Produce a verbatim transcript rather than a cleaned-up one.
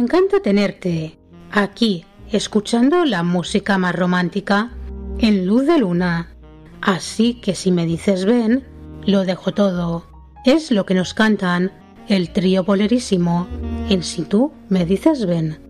encanta tenerte aquí, escuchando la música más romántica en Luz de Luna. Así que si me dices ven, lo dejo todo. Es lo que nos cantan el trío Polerísimo en Si tú me dices ven.